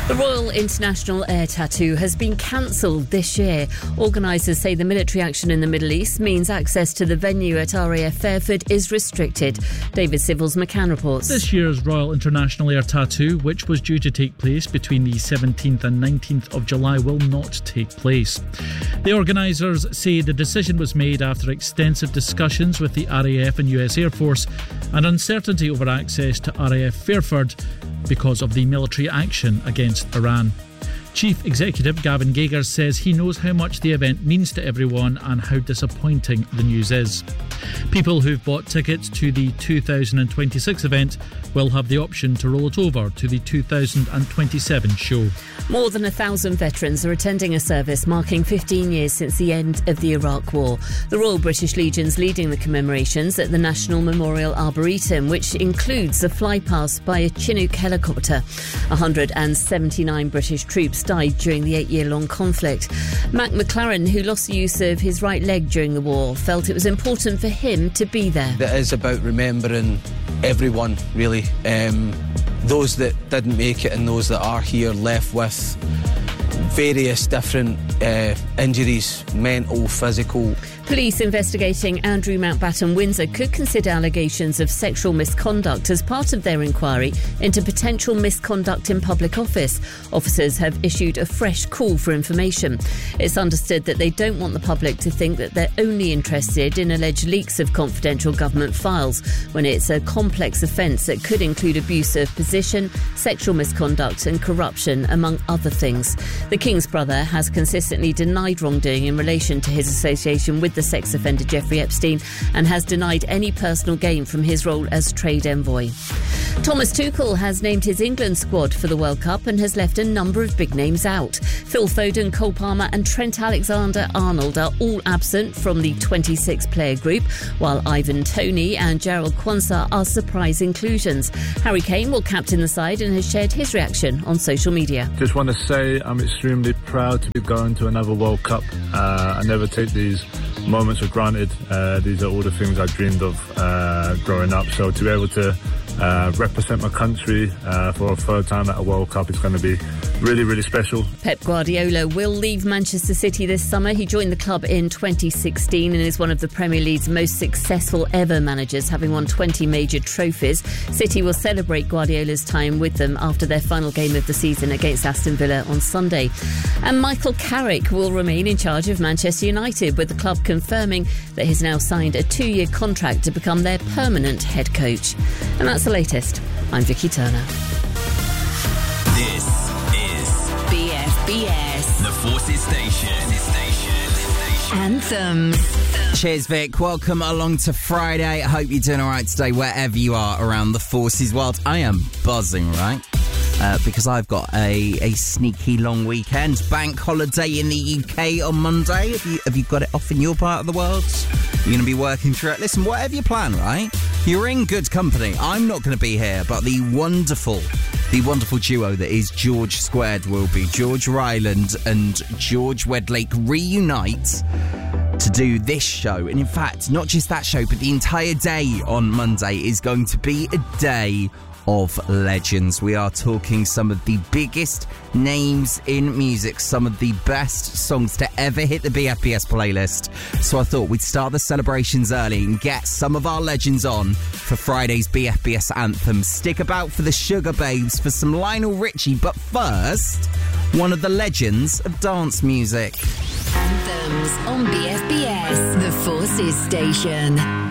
The Royal International Air Tattoo has been cancelled this year. Organisers say the military action in the Middle East means access to the venue at RAF Fairford is restricted. David Civils, McCann reports. This year's Royal International Air Tattoo, which was due to take place between the 17th and 19th of July, will not take place. The organisers say the decision was made after extensive discussions with the RAF and US Air Force and uncertainty over access to RAF Fairford because of the military action against Iran. Chief Executive Gavin Gager says he knows how much the event means to everyone and how disappointing the news is. People who've bought tickets to the 2026 event will have the option to roll it over to the 2027 show. More than 1,000 veterans are attending a service marking 15 years since the end of the Iraq War. The Royal British Legion's leading the commemorations at the National Memorial Arboretum, which includes a flypast by a Chinook helicopter. 179 British troops died during the 8-year-long conflict. Mac McLaren, who lost the use of his right leg during the war, felt it was important for him to be there. It is about remembering everyone, really. Those that didn't make it and those that are here left with various different injuries, mental, physical. Police investigating Andrew Mountbatten Windsor could consider allegations of sexual misconduct as part of their inquiry into potential misconduct in public office. Officers have issued a fresh call for information. It's understood that they don't want the public to think that they're only interested in alleged leaks of confidential government files, when it's a complex offence that could include abuse of position, sexual misconduct and corruption, among other things. The King's brother has consistently denied wrongdoing in relation to his association with the sex offender Jeffrey Epstein and has denied any personal gain from his role as trade envoy. Thomas Tuchel has named his England squad for the World Cup and has left a number of big names out. Phil Foden, Cole Palmer and Trent Alexander-Arnold are all absent from the 26-player group, while Ivan Toney and Gerald Quansah are surprise inclusions. Harry Kane will captain the side and has shared his reaction on social media. Just want to say I'm extremely proud to be going to another World Cup. I never take these moments for granted. These are all the things I dreamed of growing up. So to be able to represent my country for a third time at a World Cup is going to be really, really special. Pep Guardiola will leave Manchester City this summer. He joined the club in 2016 and is one of the Premier League's most successful ever managers, having won 20 major trophies. City will celebrate Guardiola's time with them after their final game of the season against Aston Villa on Sunday. And Michael Carrick will remain in charge of Manchester United, with the club confirming that he's now signed a 2-year contract to become their permanent head coach. And that's the latest. I'm Vicky Turner. This is BFBS, the Forces Station. Anthems. Cheers, Vic. Welcome along to Friday. I hope you're doing all right today, wherever you are around the Forces world. I am buzzing, right? Because I've got a sneaky long weekend. Bank holiday in the UK on Monday. Have you got it off in your part of the world? You're going to be working through it. Listen, whatever your plan, right? You're in good company. I'm not going to be here, but the wonderful duo that is George Squared will be. George Ryland and George Wedlake reunite to do this show. And in fact, not just that show, but the entire day on Monday is going to be a day of legends. We are talking some of the biggest names in music, some of the best songs to ever hit the BFBS playlist. So I thought we'd start the celebrations early and get some of our legends on for Friday's BFBS Anthem. Stick about for the Sugar Babes, for some Lionel Richie, but first, one of the legends of dance music. Anthems on BFBS, the Forces Station.